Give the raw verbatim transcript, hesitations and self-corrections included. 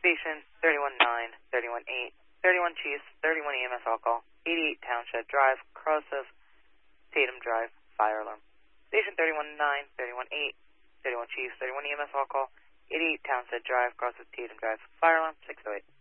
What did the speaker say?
Station thirty-one nine, thirty-one eight, thirty-one Chiefs, thirty-one E M S all call, eighty-eight Township Drive, cross of Tatum Drive, fire alarm. Station thirty-one nine, thirty-one eight, thirty-one Chiefs, thirty-one E M S all call, eighty-eight Township Drive, cross of Tatum Drive, fire alarm, six oh eight.